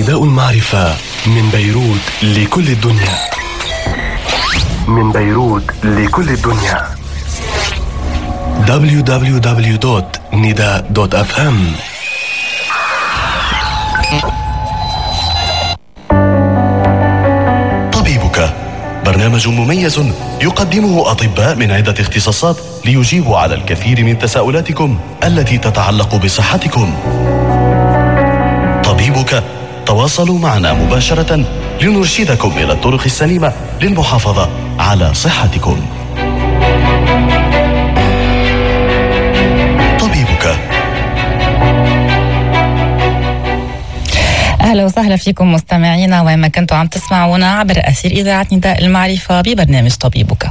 نداء المعرفة من بيروت لكل الدنيا. من بيروت لكل الدنيا. www.nida.fm. طبيبك، برنامج مميز يقدمه أطباء من عدة اختصاصات ليجيبوا على الكثير من تساؤلاتكم التي تتعلق بصحتكم. طبيبك، تواصلوا معنا مباشرة لنرشدكم إلى الطرق السليمة للمحافظة على صحتكم. طبيبك. أهلا وسهلا فيكم مستمعينا وين ما كنتوا عم تسمعونا عبر أثير إذاعة نداء المعرفة ببرنامج طبيبك.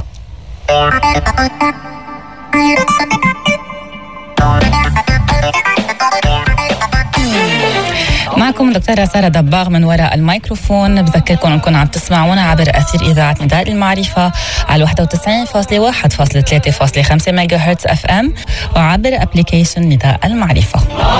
معكم دكتورة سارة دباغ من وراء الميكروفون. بذكركم أنكم عم تسمعونا عبر أثير إذاعة نداء المعرفة على 91.1.3.5 ميجا هرتز اف ام وعبر أبليكيشن نداء المعرفة.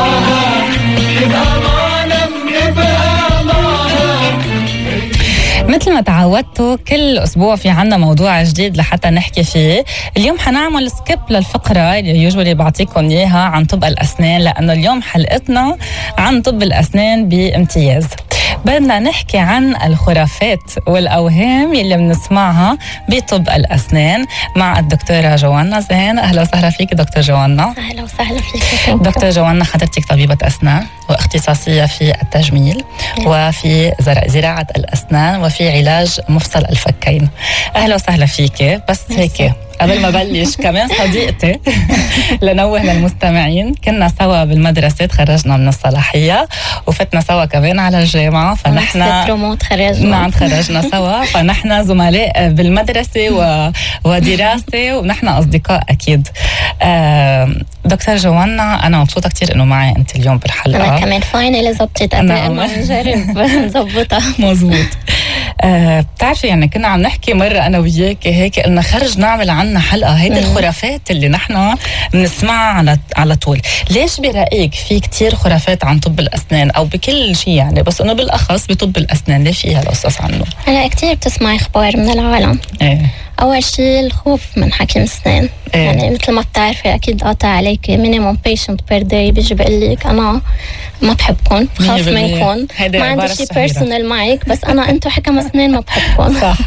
مثل ما تعودتوا كل أسبوع في عنا موضوع جديد لحتى نحكي فيه. اليوم حنعمل سكيب للفقرة اللي يوجولي بعطيكم إياها عن طب الأسنان، لأنه اليوم حلقتنا عن طب الأسنان بامتياز. بدنا نحكي عن الخرافات والأوهام اللي بنسمعها بطب الأسنان مع الدكتورة جوانا زين. أهلا وسهلا فيك دكتور جوانا. أهلا وسهلا فيك دكتور جوانا، حضرتك طبيبة أسنان واختصاصية في التجميل وفي زراعة الأسنان وفي علاج مفصل الفكين. أهلا وسهلا فيك. بس هيك قبل ما بلش كمان صديقتي لنوه للمستمعين، كنا سوا بالمدرسة، تخرجنا من الصلاحية وفتنا سوا كمان على الجامعة، فنحن نعم تخرجنا سوا، فنحن زملاء بالمدرسة ودراسة ونحن أصدقاء أكيد. دكتور جوانا، أنا مبسوطة كتير إنه معي أنت اليوم بالحلقة. أنا كمان فاينلي زبطت أداء نجرب نزبطها. مزبوط. بتعرفي يعني كنا عم نحكي مرة أنا وياك هيك قلنا خرج نعمل عنا حلقة هيدي الخرافات اللي نحن بنسمعها على طول. ليش برأيك في كتير خرافات عن طب الأسنان أو بكل شيء يعني، بس إنه بالأخص بطب الأسنان ليش فيها القصص عنه؟ هلا كتير بتسمعي أخبار من العالم. أول شيء الخوف من حكيم أسنان. يعني مثل ما بتعرفي أكيد قاطع عليك minimum patient per day بيجي بقول لك أنا ما بحبكم، بخاف منكم، ما عندي شيء بيرسونال معك، بس أنا أنتو حكم أسنان ما بحبكم. صح.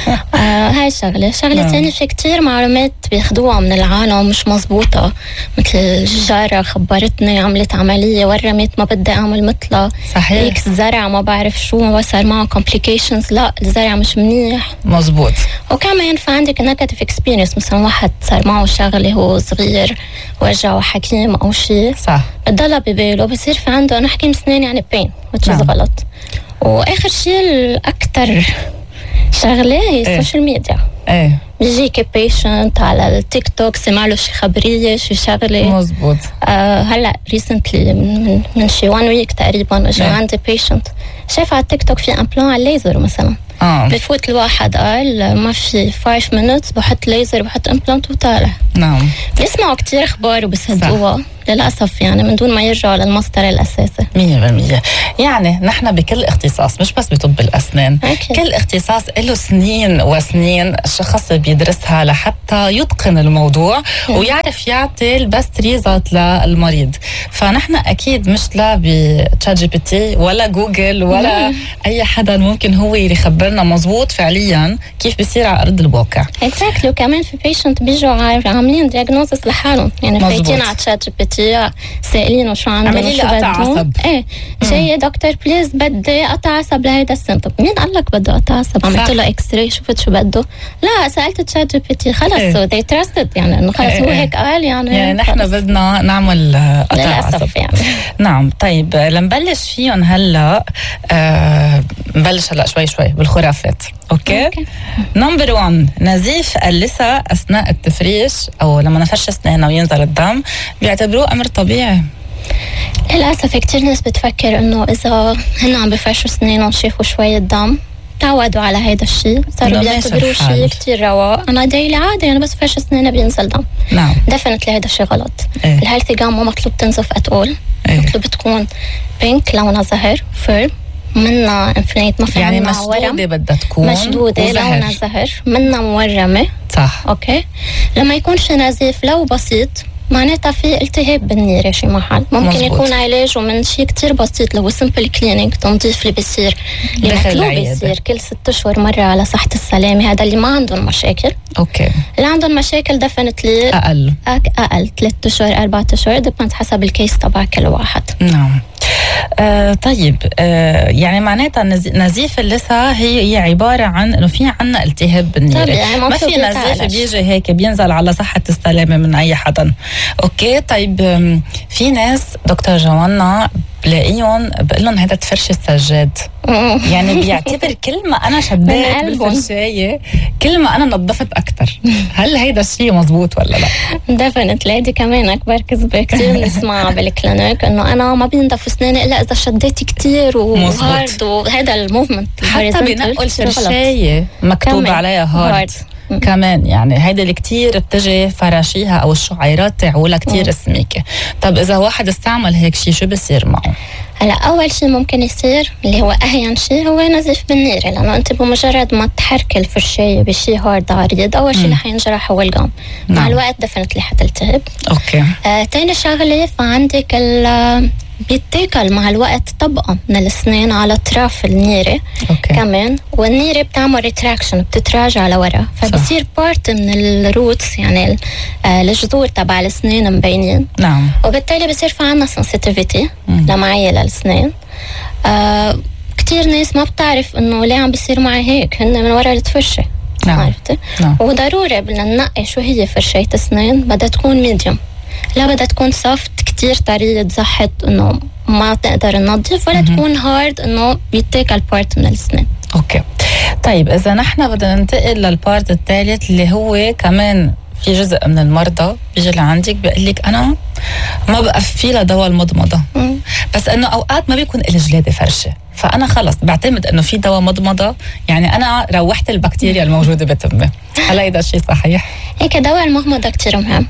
هاي شغلة ثانية، في كتير معلومات بياخدوها من العالم مش مزبوطة، مثل الجارة خبرتني عملت عملية ورمت ما بدي أعمل مثلها. صحيح. إكس زرع ما بعرف شو وصار معه complications، لا الزرع مش منيح. مزبوط. وكمان فعندك نيجاتيف اكسبيرينس، مثلا واحد صار معه شغله هو صغير وجعه حكيم او شيء، صح، بتضلها بباله، بصير في عنده انا حكيم اسنان يعني بين وتشيز غلط. واخر شيء الاكثر شغله هي السوشيال ميديا. بيجيك بيشنت على التيك توك سمع له شي خبريه شي شغله. مزبوط. هلا ريسنتلي من شي 1 ويك تقريبا اجى عندي بيشنت شايف على التيك توك في امبلان على الليزر مثلا. بفوت الواحد قال ما في 5 minutes بحط ليزر بحط امبلانت وطالع. نعم. بيسمعوا كتير اخبار وبيصدقوها للأسف، يعني من دون ما يرجعوا للمصدر الأساسي. 100%. يعني نحن بكل اختصاص مش بس بطب الأسنان، كل اختصاص له سنين وسنين الشخص بيدرسها لحتى يتقن الموضوع ويعرف يعطي البست ريزلت للمريض. فنحن أكيد مش لا بتشات جي بي تي ولا جوجل ولا أي حدا ممكن هو يخبرنا مزبوط فعليا كيف بيصير على أرض الواقع. exactly. وكمان في بيشنت بيجوا عاملين دياغنوزس لحالهم، يعني فايتين على تشات جي بي تي سائلينه شو عندهم شو بدهم. جاي دكتور بليز بدي قطع عصب لهيدا السن. طب مين قال لك بده قطع عصب؟ عملت له اكس راي شفت شو بده؟ لا سالت تشات جي بي تي خلص they trusted، يعني انه خلص هو هيك قال يعني نحن بدنا نعمل قطع عصب يعني. نعم. طيب لنبلش فيهم هلا. نبلش هلا شوي بالخرافات. اوكي. نمبر 1 نزيف اللثة اثناء التفريش او لما نفرش اسناننا وينزل الدم بيعتبروه امر طبيعي. للاسف كتير ناس بتفكر انه اذا هن عم بفرشوا اسنانهم شافوا شوية دم تعودوا على هيدا الشيء صاروا بيعتبروه شيء كتير رواق. انا دايلي عادي انا بس فرش اسناني بينزل دم. نعم. ديفنتلي هيدا الشيء غلط. الهيلثي جام مو مطلوب تنزف ات اول. مطلوب تكون بينك لونها زهر فيرم منا انفليت، ما في يعني مشدودة بدها تكون مشدودة لونها زهر، منا مورمة. صح. اوكي. لما يكون في نزيف لو بسيط معناتها في التهاب بالنيرة شي محل، ممكن مزبوط. يكون علاجه من شيء كتير بسيط لو سمبل كلينينج، تنظيف اللي بيصير اللي مطلوب يصير كل 6 أشهر مرة على صحة السلامة. هذا اللي ما عندهم مشاكل. اوكي. اللي عندهم مشاكل دفنتلي اقل 3 أشهر 4 أشهر، ديبند حسب الكيس تبع كل واحد. نعم. طيب يعني معناتها نزيف اللثة هي عبارة عن انه في عنا التهاب بالنيرة. يعني ما في نزيف بيجي هيك بينزل على صحة السلامة من اي حدا. اوكي. طيب في ناس دكتور جوانا بلاقيهم بقول لهم هذا تفرش السجاد، يعني بيعتبر كل ما انا شديت بالفرشاية كل ما انا نظفت اكثر. هل هيدا الشيء مزبوط ولا لا؟ دفنت ليدي كمان اكبر كذبة كتير بنسمعها بالكلينيك، انه انا ما بينضف اسناني الا اذا شديت كتير وهارد، وهذا الموفمنت حتى بنقل فرشاية مكتوب عليها هارد كمان. يعني هيدا اللي كتير بتجي فراشيها او الشعيرات تاعولها كتير سميكة. طب اذا واحد استعمل هيك شيء شو بصير معه؟ هلا اول شيء ممكن يصير اللي هو اهين شيء هو نزيف بالنيرة، لانه انت بمجرد ما تحرك الفرشاية بشيء هارد عريض اول شيء اللي حينجرح هو الجام. مع الوقت دفنت لي حتلتهب. اوكي. تاني شغلة فعندك بيتاكل مع الوقت طبقة من الأسنان على أطراف النيرة. أوكي. كمان، والنيرة بتعمل ريتراكشن، بتتراجع لورا، فبصير بارت من الروتس يعني الجذور تبع الأسنان مبينين. نعم. وبالتالي بصير في عنا سنسيتيفيتي لمعية للأسنان. كتير ناس ما بتعرف إنه ليه عم بيصير معي هيك، هن من ورا الفرشة. نعم. عرفتي؟ نعم. وضروري بدنا ننقي شو هي فرشاية أسنان، بدها تكون ميديوم، لا بدها تكون سوفت كتير طرية تزحت انه ما تقدر ننظف، ولا تكون هارد انه بيتاكل بارت من الاسنان. اوكي. طيب اذا نحن بدنا ننتقل للبارت الثالث اللي هو كمان في جزء من المرضى بيجي لعندك بيقول لك انا ما بقفي لها دواء المضمضة، بس انه اوقات ما بيكون لي جلادة فرشة، فانا خلص بعتمد انه في دواء مضمضة، يعني انا روحت البكتيريا الموجودة بتمي. هل هيدا الشيء صحيح؟ هيك دواء المضمضة كتير مهم،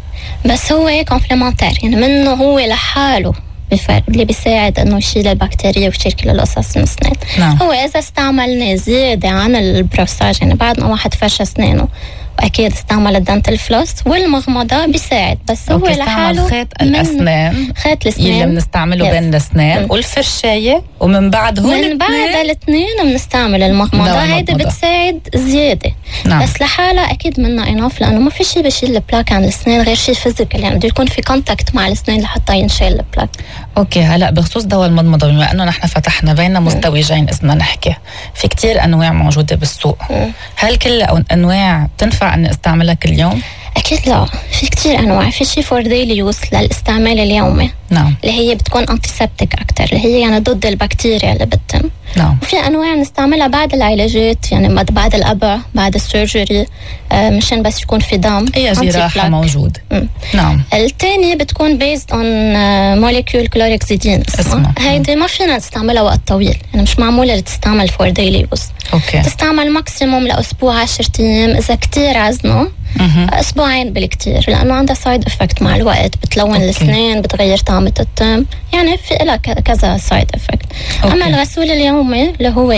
بس هو كومبلمنتير، يعني منه هو لحاله اللي بيساعد انه يشيل البكتيريا ويشيل كل القصص من الاسنان. نعم. هو اذا استعملنا زياده عن البروساج، يعني بعد ما واحد فرش اسنانه واكيد استعمل الدنتال فلوس والمغمضه بيساعد، بس هو لحاله خيط الاسنان، خيط الاسنان اللي بنستعمله بين الاسنان والفرشايه، ومن بعد هون من بعد الاثنين بنستعمل المغمضه. هيدي بتساعد زياده. نعم. بس لحالها اكيد منا اناف، لانه ما في شيء بيشيل البلاك عن الاسنان غير شيء فيزيكال، يعني بده يكون في كونتاكت مع الاسنان لحتى ينشال البلاك. اوكي. هلا بخصوص دواء المضمضه، بما انه نحن فتحنا بين مزدوجين اسمنا نحكي، في كتير انواع موجوده بالسوق. هل كل انواع تنفع اني استعملها كل يوم؟ اكيد لا، في كتير انواع. في شيء فور ديلي يوز للاستعمال اليومي. نعم. اللي هي بتكون انتيسبتيك اكثر، اللي هي يعني ضد البكتيريا اللي بتتم. نعم. وفي انواع نستعملها بعد العلاجات، يعني بعد الابع، بعد السيرجري، مشان بس يكون في دم، اي جراحه موجود. نعم. الثاني بتكون بيزد اون موليكيول كلوركسيدين اسمها. هيدي ما فينا نستعملها وقت طويل، يعني مش معموله لتستعمل فور ديلي يوز. اوكي. تستعمل ماكسيموم لاسبوع 10 ايام، اذا كتير عزنه اسبوعين بالكتير، لانه عندها سايد افكت مع الوقت، بتلون الاسنان، بتغير طعمة التم، يعني في لها كذا سايد افكت. اما الغسول اليومي اللي هو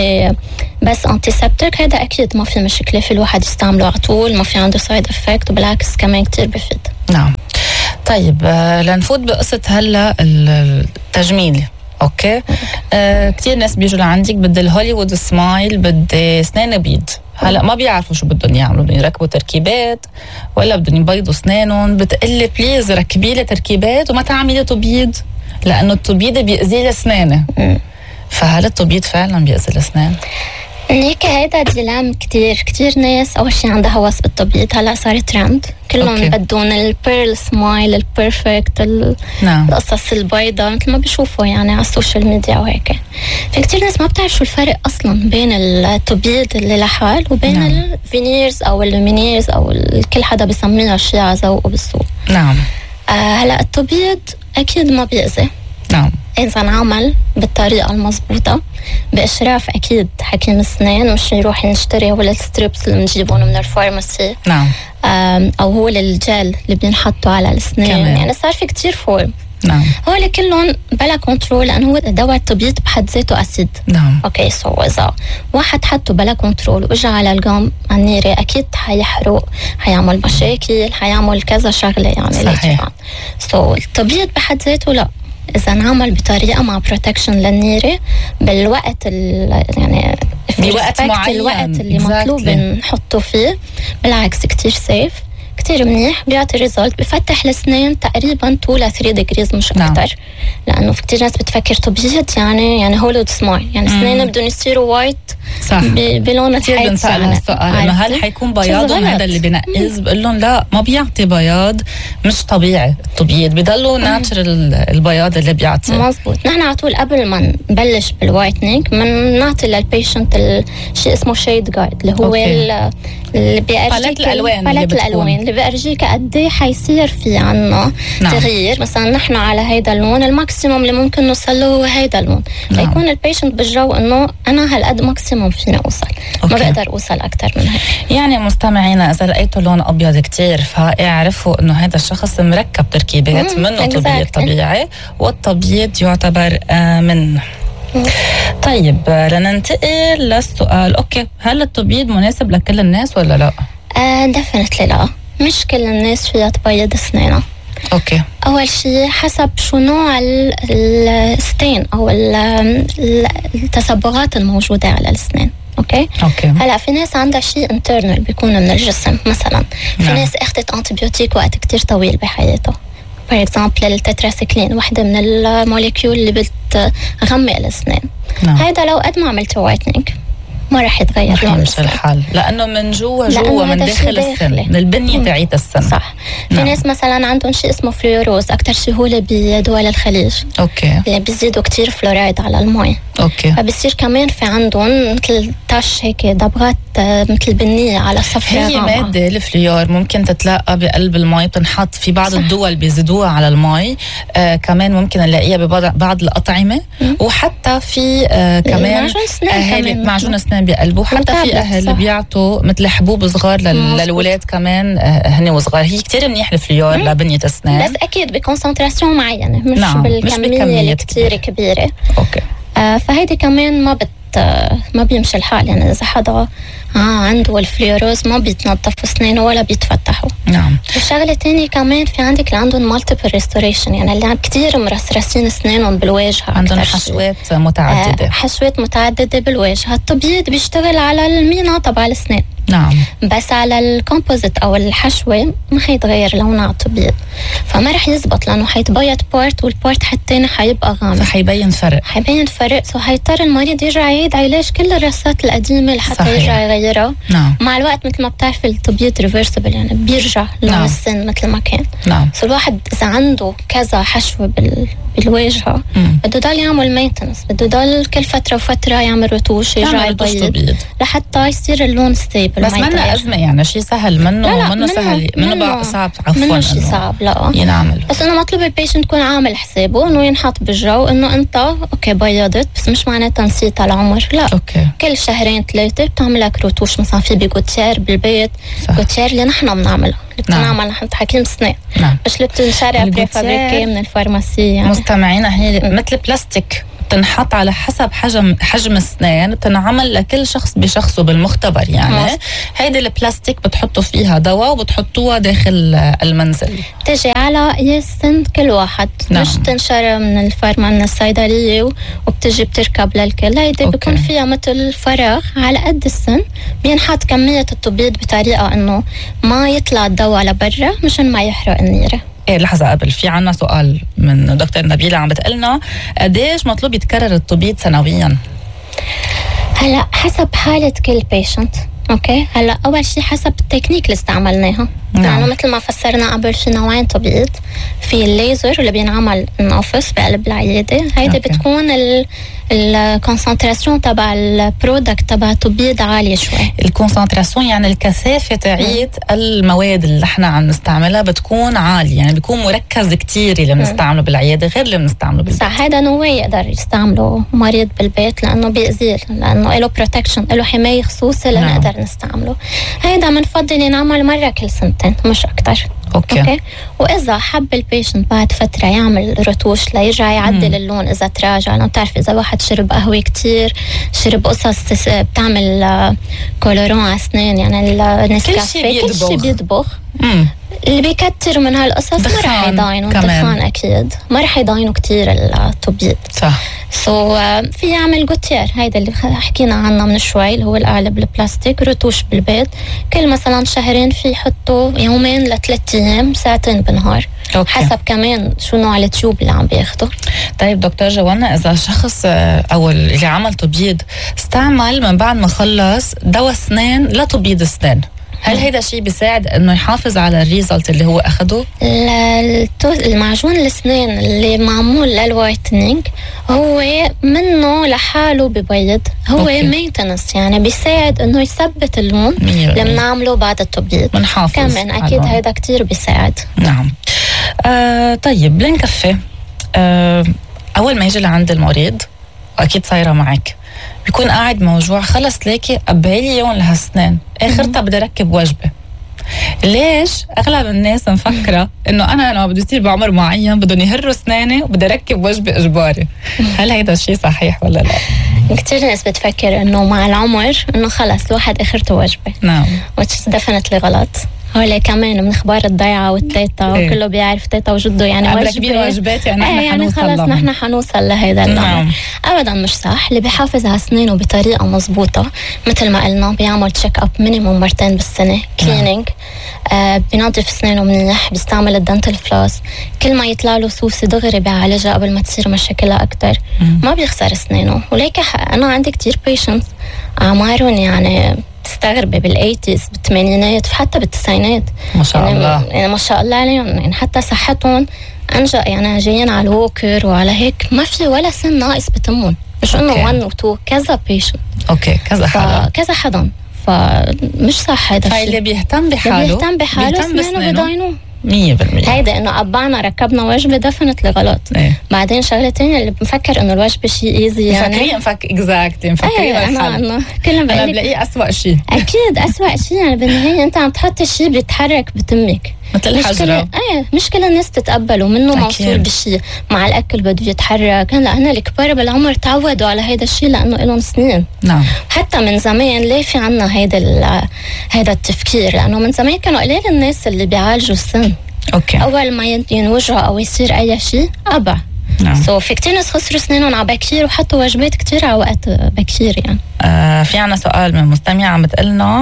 بس انتيسبتيك، هذا اكيد ما في مشكله، في الواحد يستعمله على طول، ما في عنده سايد افكت، وبالعكس كمان كتير بفيد. نعم. طيب لنفوت بقصه هلا التجميل. اوكي. كتير ناس بيجوا لعندك بدي الهوليوود سمايل، بدي اسنان بيض. هلا ما بيعرفوا شو بدهم يعملوا، بدهم يركبوا تركيبات ولا بدهم يبيضوا اسنانهم. بتقلي بليز ركبي لي تركيبات وما تعملي تبييض، لانه التبييض بيأذي لي اسناني. فهل التبييض فعلا بيأذي الاسنان؟ هيك هيدا ديلام كتير ناس اول شيء عندها هوس بالتبييض. هلا صار ترند، كلهم بدون البيرل سمايل، البيرفكت، نعم. القصص البيضاء مثل ما بيشوفوا يعني على السوشيال ميديا وهيك. في كتير ناس ما بتعرف شو الفرق اصلا بين التبييض اللي لحال وبين نعم. الفينيرز او اللومينيرز او كل حدا بيسميها شيء على ذوقه بالسوق. نعم. هلا التبييض اكيد ما بيأذي. نعم. إذا انعمل بالطريقة المضبوطة بإشراف أكيد حكيم أسنان، مش نروح نشتري هو الستريبس اللي بنجيبهم من الفارماسي. نعم. أو هو الجل اللي بنحطه على الأسنان كمان. يعني صار في كتير فورم نعم. هول كلهم بلا كنترول، لأنه هو دواء التبييض بحد ذاته أسيد. نعم. أوكي، سو إذا واحد حطه بلا كنترول وإجا على الجام النيرة أكيد حيحرق، حيعمل مشاكل، حيعمل كذا شغلة يعني. صحيح. سو التبييض بحد ذاته لا، إذا نعمل بطريقة مع بروتكشن للنيرة بالوقت يعني بوقت معين، الوقت اللي مطلوب نحطه فيه، بالعكس كتير سيف، كتير منيح، بيعطي ريزولت، بفتح الاسنان تقريبا 2 ل 3 ديجريز مش اكتر. لانه في كتير ناس بتفكر تبييض يعني هولود سمايل، يعني اسناننا بدهم يصيروا وايت بلون كتير بنسأل هالسؤال انه هل حيكون بياضهم هذا اللي بنقز؟ بقول لهم لا، ما بيعطي بياض مش طبيعي التبييض، بضلوا ناتشرال البياض اللي بيعطي. مزبوط. نحن على طول قبل ما نبلش بالوايتنينج بنعطي للبيشنت شيء اسمه شيد جايد، اللي هو اللي بيرجيك باليت الالوان اللي بيرجيك قد ايه حيصير في عنا تغيير. مثلا نحن على هيدا اللون الماكسيموم اللي ممكن نوصل له هو هيدا اللون، فيكون البيشنت بالجو انه انا هالقد ماكسيموم فينا اوصل، ما بقدر اوصل اكثر من هيك. يعني مستمعينا اذا لقيتوا لون ابيض كتير فاعرفوا انه هذا الشخص مركب تركيبات منه تبييض طبيعي، والتبييض يعتبر آمن. طيب لننتقل للسؤال، اوكي، هل التبييض مناسب لكل الناس ولا لا؟ ديفينتلي لا، مش كل الناس فيها تبيض اسنانها. اوكي. اول شيء حسب شو نوع الستين او التصبغات الموجوده على الاسنان. اوكي. هلا في ناس عندها شيء انترنال بيكون من الجسم، مثلا في ناس اخذت انتيبيوتيك وقت كتير طويل بحياتها، فور اكزامبل التتراسيكلين، وحده من الموليكيول اللي بتغمق الاسنان. هيدا لو قد ما عملتوا وايتنينج ما راح يتغير لون الحال، لانه من جوا من داخل السن، من البنيه تاعيت السن. صح. في ناس مثلا عندهم شيء اسمه فلوروز، اكثر شيء هو بدول الخليج. اوكي. اللي بيزيدوا كتير فلورايد على المي. اوكي. فبصير كمان في عندهم مثل تاش هيك دبغات مثل بنيه على صفرة. هي ماده الفليور ممكن تتلاقى بقلب المي، بتنحط في بعض الدول بيزيدوها على المي. كمان ممكن نلاقيها ببعض الاطعمه، وحتى في كمان معجون اسنان بقلبه، حتى في اهل بيعطوا مثل حبوب صغار للولاد كمان هن وصغار. هي كتير منيح الفليور لبنيه اسنان، بس اكيد بكونسنتراسيون معينه، مش بالكميه كتير كبيره. اوكي. فهيدي كمان ما بيمشي الحال، يعني اذا حدا عنده الفليوروز ما بيتنظفوا اسنانه ولا بيتفتحوا. نعم. وشغله تانية كمان في عندك اللي عندهم مالتيبل ريستوريشن، يعني اللي كتير مرسرسين اسنانهم بالواجهه، عندهم حشوات متعدده. حشوات متعدده بالواجهه. التبييض بيشتغل على المينا تبع الاسنان. نعم. بس على الكومبوزيت او الحشوه ما حيتغير لونها على التبييض، فما رح يزبط، لانه حيتبيض بارت والبارت الثاني حيبقى غامق، فحيبين فرق. سو حيضطر المريض يرجع يعيد علاج كل الرصات القديمه لحتى يرجع يغيرها. نعم. مع الوقت مثل ما بتعرف التبييض ريفرسبل، يعني بيرجع لون السن مثل ما كان. نعم. سو الواحد اذا عنده كذا حشوه بالواجهه بده يضل يعمل مينتنس، بده يضل كل فتره وفتره يعمل رتوش، يرجع يبيض لحتى يصير اللون ستيبل. بس منه أزمة، يعني شيء سهل منه سهل، منه صعب، عفوا منه شيء صعب لا ينعمل. بس انه مطلوب البيشنت يكون عامل حسابه انه ينحط بالجو انه انت اوكي بيضت، بس مش معناتها نسيت على العمر، لا. أوكي. كل 2-3 بتعمل لك رتوش، مثلا في بيجوتير بالبيت، بيجوتير اللي نحن بنعملها، اللي بنعمل نحن حكيم سنان، مش اللي بتنشرى بريفابريكي من الفارماسي. يعني مستمعينا هي مثل بلاستيك تنحط على حسب حجم السنان، بتنعمل لكل شخص بشخصه بالمختبر. يعني هيدي البلاستيك بتحطوا فيها دواء وبتحطوها داخل المنزل، تجي على قياس سن كل واحد. مش تنشرى من الفارما من الصيدليه وبتجي بتركب للكل. هيدي بيكون فيها مثل فراغ على قد السن، بينحط كميه التبييض بطريقه انه ما يطلع الدواء لبرا مشان ما يحرق النيره. لحظة قبل، في عنا سؤال من دكتور نبيلة عم بتقلنا قديش مطلوب يتكرر التبييض سنويا؟ هلا حسب حالة كل بيشنت. اوكي. هلا اول شيء حسب التكنيك اللي استعملنا. يعني مثل ما فسرنا قبل في نوعين تبييض، في الليزر اللي بينعمل انوفيس بقلب العياده، هيدي بتكون الكونسنتراسيون تبع البرودكت تبع التبييض عاليه شوي. الكونسنتراسيون يعني الكثافه تاعيت المواد اللي احنا عم نستعملها بتكون عاليه، يعني بيكون مركز كتير اللي بنستعمله بالعياده غير اللي بنستعمله بالبيت. صح. هذا نوع يقدر يستعمله مريض بالبيت لانه بيأذيه، لانه له بروتكشن، له حمايه خصوصي لنقدر نستعمله. هذا بنفضل ينعمل مره كل سنتين مش اكثر. اوكي. واذا حب البيشنت بعد فتره يعمل رتوش ليرجع يعدل اللون اذا تراجع، لانه بتعرف اذا واحد شرب قهوه كتير، شرب قصص بتعمل كولورون على اسنان، يعني النسكافيه كل شيء بيدبخ. اللي بيكتر من هالقصص ما رح يضاينوا الدخان، اكيد ما رح يضاينوا كتير التبييض. صح. في يعمل جوتير، هيدا اللي حكينا عنه من شوي، اللي هو القالب البلاستيك، رتوش بالبيت كل مثلا شهرين في يحطوا يومين ل3 أيام، ساعتين بالنهار. أوكي. حسب كمان شو نوع التيوب اللي عم بياخده. طيب دكتور جوانا، اذا شخص او اللي عمل تبييض استعمل من بعد ما خلص دواء اسنان لتبييض اسنان، هل هيدا الشيء بيساعد انه يحافظ على الريزلت اللي هو اخده؟ المعجون الاسنان اللي معمول للوايتنينج هو منه لحاله ببيض، هو مينتنس، يعني بيساعد انه يثبت اللون اللي بنعمله بعد التبييض، بنحافظ كمان اكيد هيدا كتير بيساعد. نعم. طيب لنكفي، اول ما يجي لعند المريض، واكيد صايره معك، بيكون قاعد موجوع، خلص ليكي قبالي يوم لهالسنان، اخرتها بدي اركب وجبه. ليش اغلب الناس مفكره انه انا لما بدي يصير بعمر معين بدهم يهروا اسناني وبدي اركب وجبه اجباري؟ هل هيدا الشيء صحيح ولا لا؟ كتير ناس بتفكر انه مع العمر انه خلص الواحد اخرته وجبه. نعم. which is definitely غلط. هول كمان من اخبار الضيعه والتيتا، وكله بيعرف تيتا وجده يعني وجبات يعني خلص نحن حنوصل لهيدا الامر. ابدا مش صح. اللي بيحافظ على اسنانه بطريقه مزبوطه مثل ما قلنا بيعمل تشيك اب مينيموم مرتين بالسنه، كلينينج، بينظف اسنانه منيح، بيستعمل الدنتال فلاس، كل ما يطلع له سوسه دغري بيعالجها قبل ما تصير مشاكلها اكثر، ما بيخسر اسنانه. وليك انا عندي كتير بيشنتس اعمارهم يعني تستغربي بال80s بالثمانينات حتى بالتسعينات، ما شاء الله، يعني ما شاء الله عليهم، يعني حتى صحتهم انجا، يعني جايين على الووكر وعلى هيك، ما في ولا سن ناقص بتمهم، مش انه 1 و 2، كذا بيشنت. اوكي، كذا حدا، فمش صح هذا الشيء. فاللي بيهتم بحاله اسنانه بضاينوه 100%. هيدا انه قبعنا ركبنا وجبه دفنتلي غلط. بعدين شغله ثانيه اللي بنفكر انه الوجبه شيء ايزي، يعني مفكرين انا بلاقيه اسوأ شيء. اكيد اسوأ شيء، يعني بالنهايه انت عم تحط الشيء بيتحرك بتمك مثل الحجره. مش كل الناس تتقبله منه، موصول بالشيء مع الاكل بده يتحرك. هلا انا الكبار بالعمر تعودوا على هيدا الشيء لانه لهم سنين. نعم. حتى من زمان ليه في عنا هيدا التفكير، لانه من زمان كانوا قليل الناس اللي بيعالجوا السن. اوكي. اول ما ينوجعوا او يصير اي شيء قبع. نعم. في كتير ناس خسروا سنينهم على بكير وحطوا وجبات كتير على وقت بكير يعني. في عنا سؤال من مستمع عم بتقلنا،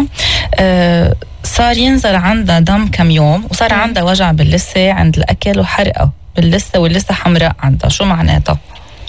صار ينزل عندها دم كم يوم وصار عندها وجع باللثة عند الأكل وحرقة باللثة واللثة حمراء عندها، شو معناتها؟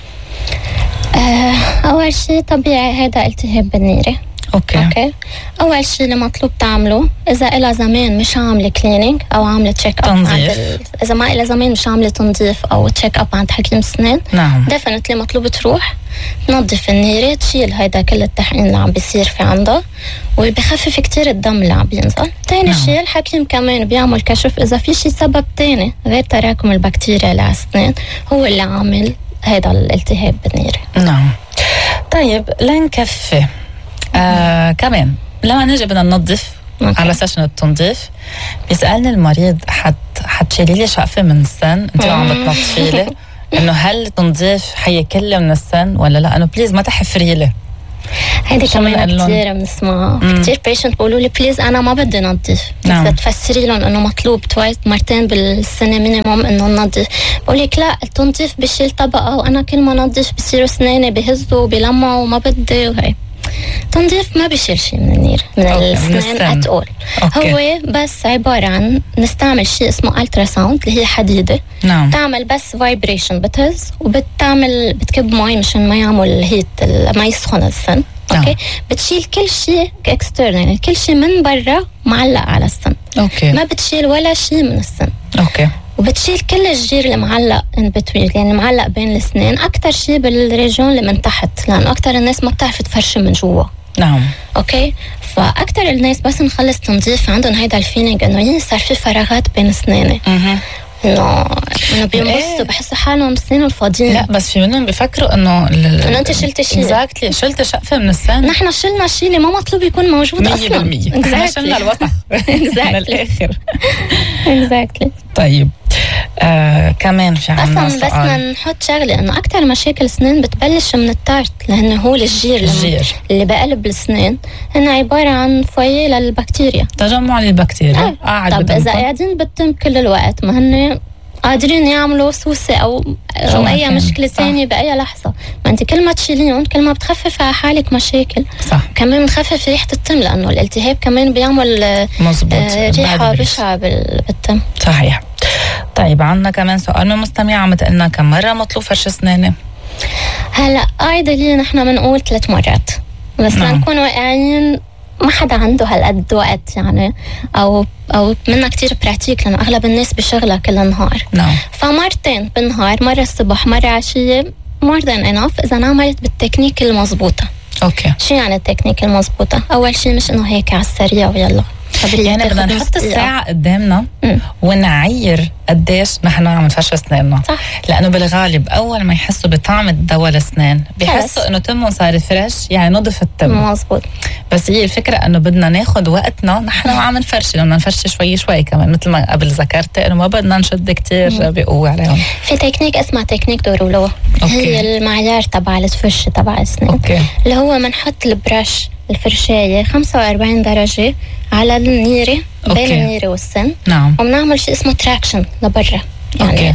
أول شيء طبيعي هذا التهاب بالنيرة. اوكي. اول شيء اللي مطلوب تعمله اذا إلها زمان مش عامله كلينينج او عامله تشيك اب اذا ما إلها زمان مش عامله تنظيف او تشيك اب عند حكيم اسنان، نعم، ديفينتلي مطلوب تروح تنظف النيره، تشيل هيدا كل التحقين اللي عم بيصير في عندها، وبخفف كتير الدم اللي عم بينزل. تاني شيء الحكيم كمان بيعمل كشف اذا في شيء سبب تاني غير تراكم البكتيريا على الاسنان هو اللي عامل هيدا الالتهاب بالنيره. نعم. طيب لنكفي كمان لما نجي بدنا ننظف على سيشن التنظيف، بيسألني المريض حتشيلي لي شقفة من السن انت عم بتنظفي لي، انه هل التنظيف حيكل من السن ولا لا، انه بليز ما تحفري لي. هيدي كمان كثير بنسمعها، كثير بيشنت بيقولوا لي بليز انا ما بدي نظف. نعم. تفسري لهم انه مطلوب مرتين بالسنه مينيموم انه ننظف، بقول لك لا التنظيف بشيل طبقه وانا كل ما نظف بصيروا اسناني بهزوا وبلمعوا وما بدي، وهي تنظيف ما بيشيل شيء من النير من السنان اتقول. هو بس عبارة عن نستعمل شيء اسمه الترا ساوند اللي هي حديدة. نعم. تعمل بس فايبريشن بتهز بتكب مي مشان ما يعمل هيت ما يسخن السن. اوكي. بتشيل كل شيء اكسترنال، يعني كل شيء من برا معلق على السن. اوكي. ما بتشيل ولا شيء من السن. اوكي. وبتشيل كل الجير اللي معلق ان بتوين، يعني معلق بين الاسنان، اكثر شيء بالريجون اللي من تحت، لانه اكثر الناس ما بتعرف تفرشم من جوا. نعم. اوكي. فاكثر الناس بس نخلص تنظيف عندهم هيدا الفيلينج انه صار في فراغات بين اسناني. انه بينبسطوا بحسوا حالهم سنين الفاضيين. لا بس في منهم بيفكروا انه انت شلت شيء. اكزاكتلي شلت شقفة من السن. نحن شلنا الشيء اللي ما مطلوب يكون موجود اصلا 100%. نحن شلنا الوسخ من الاخر. اكزاكتلي. طيب كمان في عنا سؤال. بس نحط شغله انه اكثر مشاكل السنين بتبلش من التارت، لانه هو الجير اللي بقلب السنين هن عباره عن فويه للبكتيريا، تجمع للبكتيريا. طب اذا قاعدين بالتم كل الوقت ما هن قادرين يعملوا سوسة أو أي مشكلة ثانية بأي لحظة. ما أنت كل ما تشيليهم كل ما بتخفف على حالك مشاكل. صح. كمان بنخفف ريحة التم، لأنه الالتهاب كمان بيعمل ريحة بشعة بالتم. صحيح. طيب عنا كمان سؤال من مستمع عم تقلنا كم مرة مطلوب فرش أسناني؟ هلا قاعدة نحن بنقول 3 مرات، بس لنكون واقعين ما حدا عنده هالقد وقت يعني او منا كتير براتيك، لانه اغلب الناس بشغلها كل النهار. فمرتين بالنهار، مره الصبح مره عشيه، more than enough اذا انعملت بالتكنيك المضبوطه. اوكي. شو يعني التكنيك المضبوطه؟ اول شيء مش انه هيك على السريع ويلا، يعني بدنا نحط الساعة قدامنا ونعير قديش نحن عم نفرش اسناننا. صح. لأنه بالغالب أول ما يحسوا بطعم الدواء الأسنان بيحسوا إنه تمهم صار فريش، يعني نضف التم. مزبوط. بس هي الفكرة إنه بدنا ناخد وقتنا نحن وعم نفرش، لأنه نفرش شوي شوي كمان، مثل ما قبل ذكرت إنه ما بدنا نشد كتير بقوة عليهم. في تكنيك اسمها تكنيك دورولو. هي المعيار تبع الفرش تبع الأسنان. اللي هو منحط البرش الفرشاية 45 درجة على النيرة بين النيرة والسن. نعم. وبنعمل شيء اسمه تراكشن لبرا، يعني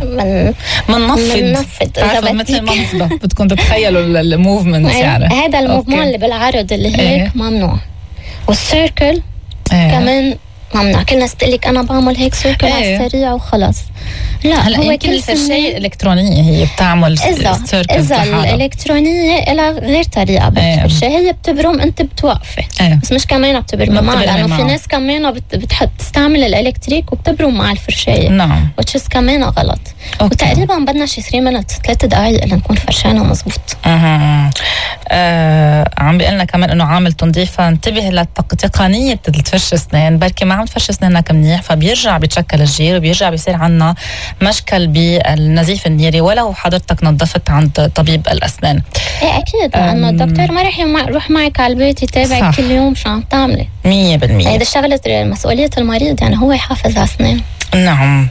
مننفض مثل منفضة بدكم تتخيلوا الموفمنت. يعني هذا الموفمنت اللي بالعرض اللي هيك ممنوع. والسيركل كمان ممنوع. كل الناس بتقلك أنا بعمل هيك سيركل على السريع وخلاص. لا، هو كل الفرشاية الإلكترونية هي بتعمل سيركل. إذا الإلكترونية لها غير طريقة بالفرشاية، هي بتبرم أنت بتوقفي. بس مش كمان بتبرم معها، لأنه في ناس كمان بتحط تستعمل الإلكتريك وبتبرم مع الفرشاية. نعم. وتشيز كمان غلط. وتقريبا بدنا شي 3 دقايق لنكون فرشانة مزبوط. عم بيقلنا كمان إنه عامل تنظيف، انتبه لتقنية الفرش أسنان، بركي ما عم تفرش أسنانك منيح فبيرجع بيتشكل الجير وبيرجع بيصير عنا مشكل بالنزيف النيري ولو حضرتك نظفت عند طبيب الأسنان. ايه أكيد، لأنه الدكتور ما رح يروح معك على البيت يتابعك كل يوم شو عم تعملي. 100%. هيدا شغلة مسؤولية المريض، يعني هو يحافظ على أسنان. نعم.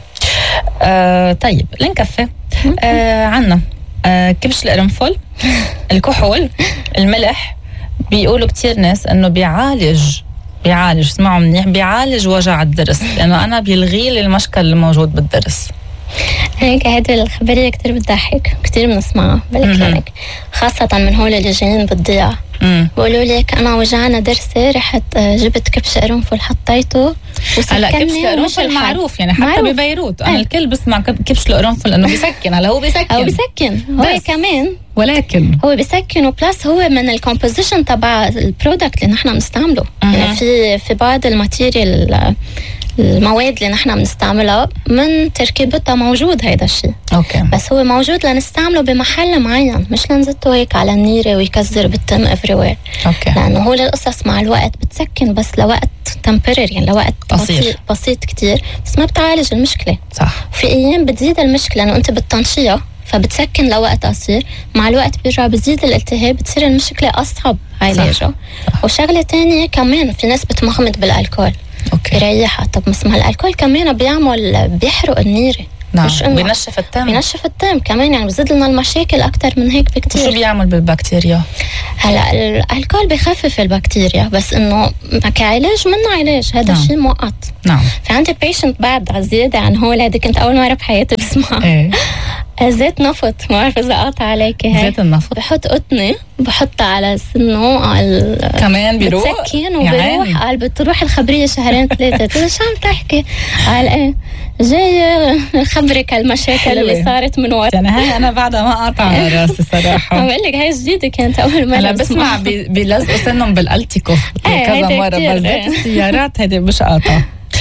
طيب لنكفي. عنا كبش القرنفل، الكحول، الملح. بيقولوا كتير ناس انه بيعالج اسمعوا منيح، بيعالج وجع الضرس، لانه انا بيلغي لي المشكل الموجود بالضرس. هيك هيدي الخبرية كتير بتضحك، كتير بنسمعها بالكلينيك، خاصة من هول اللي جايين بالضياع. بقولوا لك أنا وجعنا درسي، رحت جبت كبش قرنفل حطيته وسكنني. هلا كبش القرنفل معروف يعني حتى ببيروت أنا الكل بسمع كبش القرنفل إنه بيسكن. هلا هو بيسكن هو كمان، ولكن هو بيسكن وبلاس هو من الكومبوزيشن تبع البرودكت اللي نحن بنستعمله. يعني في بعض الماتيريال المواد اللي نحن بنستعملها من تركيبتها موجود هيدا الشيء. بس هو موجود لنستعمله بمحل معين، مش لنزته هيك على النيرة ويكسر بالتم everywhere. لأنه هو القصص مع الوقت بتسكن بس لوقت temporary، يعني لوقت بسيط كتير، بس ما بتعالج المشكلة. صح. في أيام بتزيد المشكلة لأنه أنت بتطنشيها فبتسكن لوقت قصير، مع الوقت بيرجع بزيد الالتهاب، بتصير المشكلة أصعب علاجها. وشغلة تانية كمان، في ناس بتمخمد بالألكول يريحها. طب ما الألكول كمان بيحرق النيرة. نعم. بينشف التم كمان، يعني بزيد لنا المشاكل أكتر من هيك بكتير. شو بيعمل بالبكتيريا؟ هلا الألكول بيخفف البكتيريا، بس إنه كعلاج منه علاج، هذا الشيء مؤقت. نعم. في عندي بيشنت بعد عزيزة عن هول، هذه كنت أول مرة بحياتي بسمعها. زيت نفط، ما بعرف إذا قاطع عليك هاي. زيت النفط بحط قطنة بحطها على سنه كمان بيروح بتسكن وبيروح. قال بتروح الخبرية 2-3 شو عم تحكي؟ قال ايه جاي خبرك المشاكل اللي صارت من ورا. يعني هاي انا بعدها ما قاطع راسي صراحة. عم بقول لك هاي جديدة كانت أول مرة. أنا بسمع بيلزقوا سنهم بالالتيكو كذا مرة، بس زيت السيارات هيدي مش قاطع.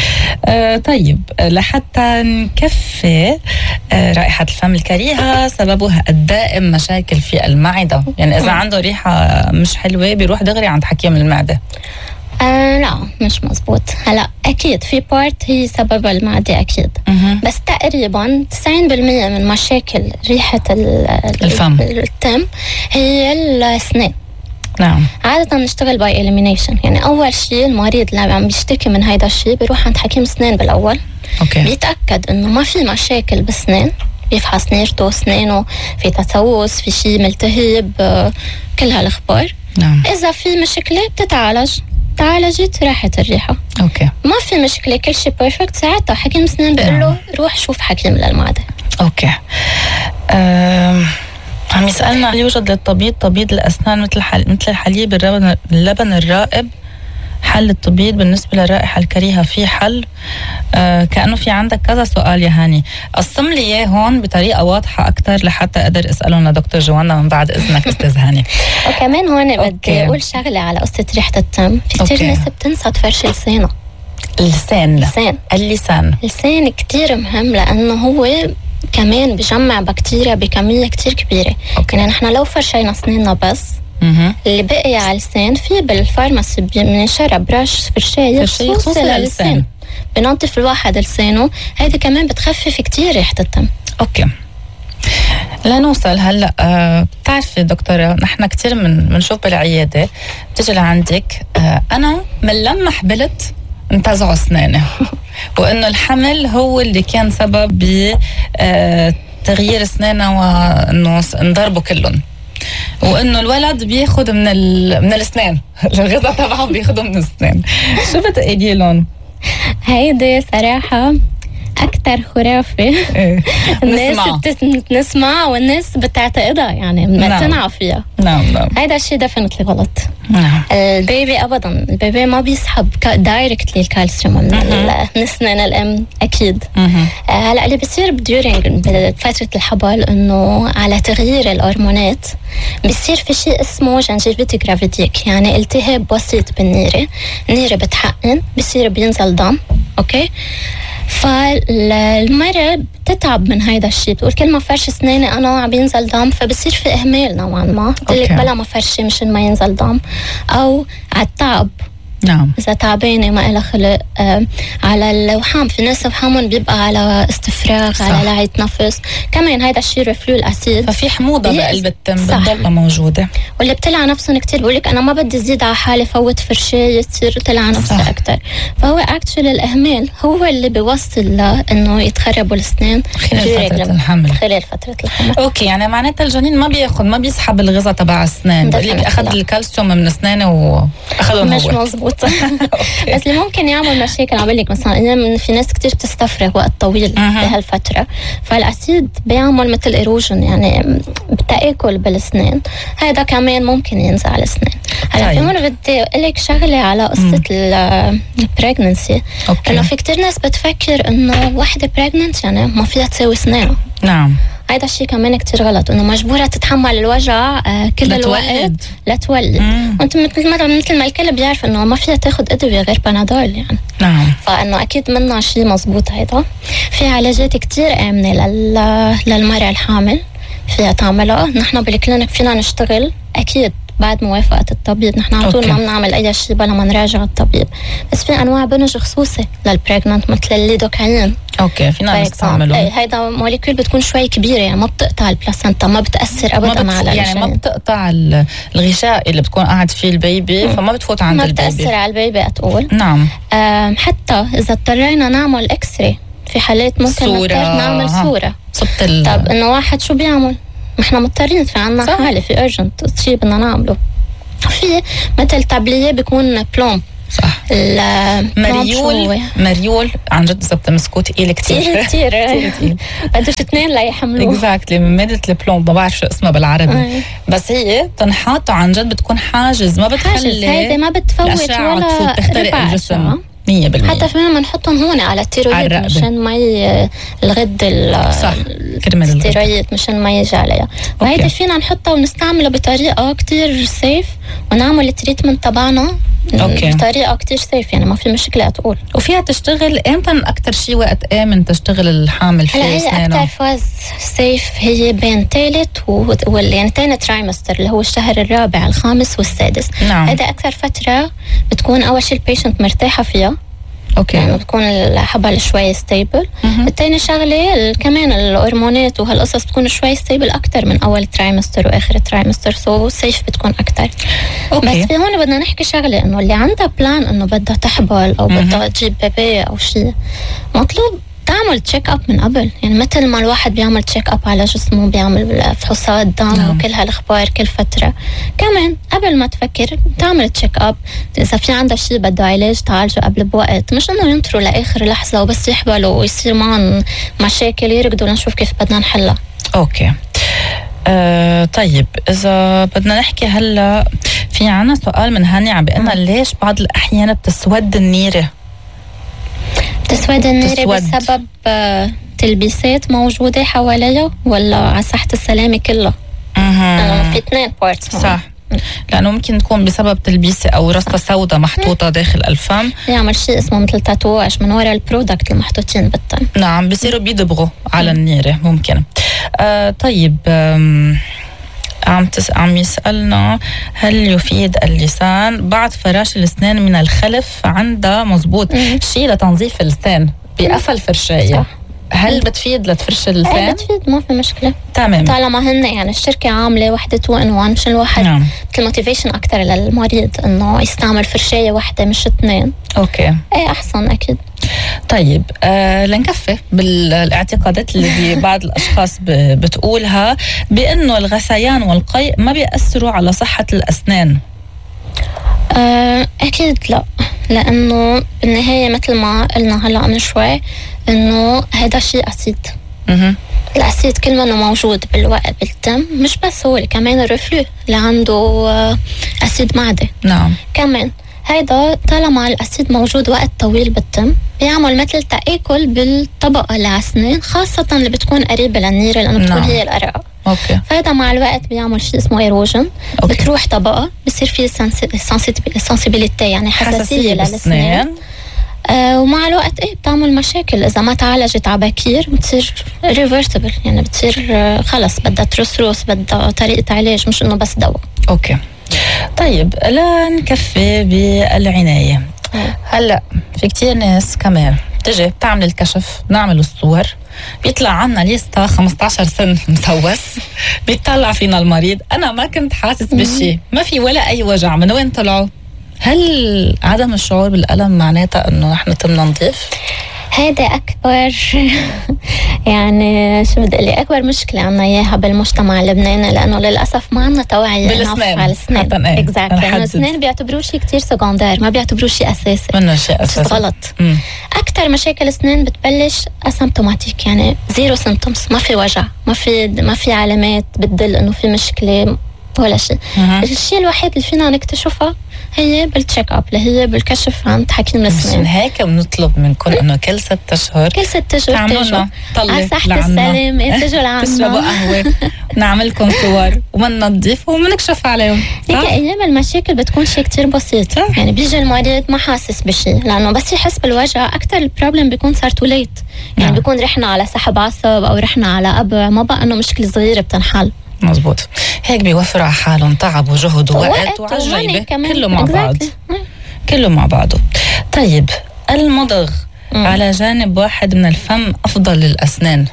طيب لحتى نكفي رائحة الفم الكريهة سببها الدائم مشاكل في المعدة، يعني إذا عنده ريحة مش حلوة بيروح دغري عند حكيم المعدة. لا مش مزبوط. هلا اكيد في بارت هي سبب المعدة اكيد، بس تقريبا 90% من مشاكل ريحة الفم التم هي الاسنان. نعم. عادة نشتغل باي إليمينيشن، يعني أول شيء المريض اللي عم بيشتكي من هيدا الشيء بيروح عند حكيم أسنان بالأول. أوكي. بيتأكد إنه ما في مشاكل بسنان، بيفحص نيرته أسنانه، في تسوس، في شيء ملتهب، كل هالأخبار. نعم. إذا في مشكلة بتتعالج، تعالجت راحت الريحة. أوكي. ما في مشكلة، كل شيء بيرفكت، ساعتها حكيم أسنان بيقول له روح شوف حكيم للمعدة. أوكي. عم يسألنا هل يوجد للتبييض تبييض الأسنان مثل الحليب اللبن الرائب؟ حل التبييض بالنسبة للرائحة الكريهة في حل؟ كأنه في عندك كذا سؤال يا هاني، قسم لي إياه هون بطريقة واضحة أكتر لحتى أقدر أسألهم لدكتور جوانا من بعد إذنك أستاذ هاني. وكمان هون بدي أقول شغلة على قصة ريحة التم. في كتير ناس بتنسى تفرش لسانه. اللسان كتير مهم، لأنه هو كمان بجمع بكتيريا بكمية كتير كبيرة. يعني نحن لو فرشينا أسناننا بس اللي بقي على اللسان، في بالفارماسي بنشرى براش فرشاية خصوص للسان، بنظف الواحد لسانه. هيدي كمان بتخفف كتير ريحة التم. أوكي. لا نوصل هلا. بتعرفي دكتورة، نحن كتير منشوف بالعيادة بتجي لعندك أنا من لما حبلت انتزعوا أسناني وإنه الحمل هو اللي كان سبب بتغيير أسنانه وإنه انضربوا كلهم، وإنه الولد بياخد من الأسنان، الغذاء تبعهم بياخدوا من الأسنان. شو بتقولي لهم؟ هيدي صراحة أكتر خرافة. الناس بتسمع والناس بتعتقدها، يعني ما تنعى فيها. نعم. هيدا الشيء دفنتلي غلط. البيبي أبدا، البيبي ما بيسحب دايركتلي الكالسيوم من أسنان الأم أكيد. هلا اللي بيصير بفترة الحبل إنه على تغيير الهرمونات بيصير في شيء اسمه جنجيفيتي جرافيديك، يعني التهاب بسيط بالنيرة، النيرة بتحقن، بيصير بينزل دم. أوكي. فالمرة بتتعب من هيدا الشيء، بتقول كل ما فرش اسناني انا عم ينزل دم، فبصير في اهمال نوعا ما، بتقلك بلا ما فرشي مشان ما ينزل دم، او على التعب. نعم. إذا تعبانة ما إلها خلق، على اللوحام، في ناس لوحامهم بيبقى على استفراغ، صح. على لعية نفس، كمان هيدا الشيء رفلو الأسيد، ففي حموضة بقلب التم بتضلها موجودة. واللي بتلع نفسهم كتير بقولك أنا ما بدي زيد على حالي، فوت فرشاية تصير تلع نفسها أكتر. فهو أكتشلي الإهمال هو اللي بيوصل لأنه يتخربوا الأسنان خلال فترة الحمل. أوكي، يعني معناتها الجنين ما بيسحب الغذاء تبع أسنان، بقولك أخذ الكالسيوم من أسنانه وأخذهم مش مزبوط. بس اللي ممكن يعمل مشاكل، عم بقولك مثلا في ناس كتير بتستفرغ وقت طويل بهالفترة، فالأسيد بيعمل مثل إيروجن، يعني بتأكل بالأسنان، هذا كمان ممكن ينزع على الأسنان. هلا في هون بدي أقولك شغلة على قصة البريغننسي، إنه في كتير ناس بتفكر إنه واحدة بريغننت يعني ما فيها تساوي أسنانها. نعم. هذا الشيء كمان كتير غلط، انه مجبوره تتحمل الوجع كل الوقت لتولد. وانت مثل ما الكل بيعرف انه ما فيها تاخد ادويه غير بنادول يعني. نعم. فانه اكيد منا شيء مزبوط. هيدا في علاجات كتير امنه للمراه الحامل فيها تعملها. نحن بالكلينيك فينا نشتغل اكيد بعد موافقة الطبيب، نحن على طول ما بنعمل أي شيء بلا ما نراجع الطبيب. بس في أنواع بنج خصوصي للبريغنانت مثل الليدوكاين. أوكي، فينا نستعمله. هيدا موليكول بتكون شوي كبيرة، يعني ما بتقطع البلاسنتا، ما بتأثر أبدا على يعني ما بتقطع الغشاء اللي بتكون قاعد فيه البيبي، فما بتفوت عند البيبي، ما بتأثر على البيبي أتقول. نعم. حتى إذا اضطرينا نعمل إكسري في حالات ممكن نضطر نعمل صورة. طب إنه واحد شو بيعمل؟ احنا مضطرين، في عنا حالة في urgent شيء بدنا نعمله. في مثل تابلية بيكون بلوم. صح. مريول عن جد إذا بتمسكوه تقيل كتير. كتير بدوش 2 لا يحملوه. exactly، من مادة البلوم، ما بعرف شو اسمها بالعربي. بس هي تنحط عن جد بتكون حاجز، ما بتخلي هيدا ما بتفوت ولا تخترق الجسم 100%. حتى فينا بنحطهم هون على التيرويد مشان ما الغد التيرويد مشان ما يجي عليها. وهيدا فينا نحطها ونستعمله بطريقة كتير سيف، ونعمل التريتمنت تبعنا بطريقة كتير سيف، يعني ما في مشكلة تقول. وفيها تشتغل امتى أكتر شيء وقت آمن تشتغل الحامل فيه هي أكتر فاز سيف هي بين ثالث يعني ثاني ترايمستر اللي هو الشهر الرابع الخامس والسادس. نعم. هذا أكتر فترة بتكون أول شيء البيشنت مرتاحة فيها، يعني بتكون الحبل شوي ستيبل. الثاني شغله كمان الهرمونات وهالقصص بتكون شوي ستيبل اكثر من اول ترايمستر واخر ترايمستر، سو سيف بتكون اكثر. بس في هون بدنا نحكي شغله، انه اللي عندها بلان انه بدها تحبل او بدها تجيب بيبي او شيء، مطلوب تعمل تشيك اب من قبل. يعني مثل ما الواحد بيعمل تشيك اب على جسمه، بيعمل فحوصات دم وكل هالاخبار كل فتره، كمان قبل ما تفكر تعمل تشيك اب. اذا في عندها شيء بده علاج تعالجه قبل بوقت، مش انه ينطروا لاخر لحظه وبس يحبلوا ويصير معهم مشاكل يركضوا لنشوف كيف بدنا نحلها. اوكي. طيب اذا بدنا نحكي هلا، في عنا سؤال من هاني عم بيقلنا ليش بعض الاحيان بتسود النيره؟ تسود النيرة بسبب تلبيسات موجودة حواليها ولا على ساحة السلامة كلها؟ في 2 بارتس. صح، لأنه ممكن تكون بسبب تلبيسة أو رصة سوداء محطوطة داخل الفم، يعمل شيء اسمه مثل تاتواج من وراء البرودكت المحطوطين بالتم. نعم، بيصيروا بيدبغوا على النيرة ممكن. طيب عم يسألنا هل يفيد اللسان بعد فراش الأسنان من الخلف عندها مزبوط شيء لتنظيف اللسان بقفل فرشاية؟ هل بتفيد لتفرش اللسان؟ ايه بتفيد، ما في مشكلة. تمام، طالما هن يعني الشركة عاملة وحدة 2 in 1 مشان الواحد مثل موتيفيشن أكتر للمريض إنه يستعمل فرشاية واحدة مش 2. اوكي، ايه أحسن أكيد. طيب لنكفي بالاعتقادات اللي بعض الأشخاص بتقولها بأنه الغثيان والقيء ما بيأثروا على صحة الأسنان. أكيد لا، لأنه بالنهاية مثل ما قلنا هلأ من شوي إنه هذا شيء أسيد. الأسيد كل ما إنه موجود بالوقت بالدم، مش بس هو كمان الرفلو اللي عنده أسيد معدة. نعم، كمان هيدا طالما الأسيد موجود وقت طويل بالدم بيعمل مثل تآكل بالطبقة اللي على الأسنان، خاصة اللي بتكون قريبة للنيرة لأنه بتكون هي الأرقى. اوكي. فهذا مع الوقت بيعمل شيء اسمه ايروجن، بتروح طبقة بصير فيه سنسيبيليتي يعني حساسية للأسنان. ومع الوقت بتعمل مشاكل إذا ما تعالجت عباكير، بتصير ريفرسبل، يعني بتصير خلص بدها ترسروس، بدها طريقة علاج مش إنه بس دواء. اوكي. طيب لا نكفي بالعناية. هلا في كتير ناس كمان تجي بتعمل الكشف، نعمل الصور، بيطلع عنا لسه 15 سن مسوس، بيطلع فينا المريض أنا ما كنت حاسس بالشيء، ما في ولا أي وجع. من وين طلعوا؟ هل عدم الشعور بالألم معناتها أنه نحن تمنا نضيف؟ هذا أكبر يعني شو بدي أقول، أكبر مشكلة عنا إياها بالمجتمع اللبناني، لأنه للأسف ما عنا توعية بالأسنان على الأسنان. إنه الأسنان بيعتبروه شيء كتير سكندري، ما بيعتبروه شيء أساسي. منه شيء أساسي غلط. أكتر مشاكل الأسنان بتبلش أسيمتوماتيك، يعني زيرو سيمتومز، ما في وجع، ما في علامات بتدل إنه في مشكلة ولا شيء. الشيء الوحيد اللي فينا نكتشفه هي بالتشيك اب، اللي هي بالكشف عند حكيم الأسنان. من هيك بنطلب منكم انه كل 6 أشهر تعملوا لنا طلة على ساحة السلام، تجوا لعنا تشربوا قهوة ونعملكم صور ومننظف ومنكشف عليهم. هيك ايام المشاكل بتكون شيء كتير بسيط، يعني بيجي المريض ما حاسس بشيء، لانه بس يحس بالوجع اكتر البروبلم بيكون صار تو ليت، يعني بيكون رحنا على سحب عصب او رحنا على ابع، ما بقى انه مشكلة صغيرة بتنحل. مزبوط، هيك بيوفروا على حالهم تعب وجهد ووقت وعجيبة كله مع بعض، كله مع بعضه. طيب المضغ على جانب واحد من الفم أفضل للأسنان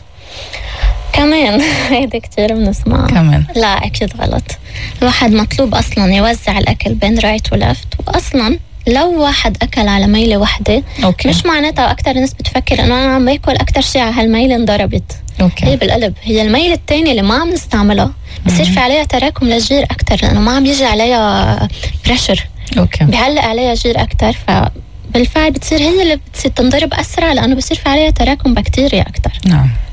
كمان؟ هيدا كتير بنسمع كمان. لا أكيد غلط، الواحد مطلوب أصلا يوزع الأكل بين رايت ولفت، وأصلا لو واحد أكل على ميلة واحدة مش معناتها أكتر الناس بتفكر إنه أنا عم باكل أكتر شيء على هالميلة انضربت. هي بالقلب، هي الميلة التانية اللي ما عم نستعملها بصير في عليها تراكم للجير أكتر، لأنه ما عم بيجي عليها بريشر، بيعلق عليها جير أكتر، فبالفعل بتصير هي اللي بتصير تنضرب أسرع، لأنه بصير في عليها تراكم بكتيريا أكتر. نعم.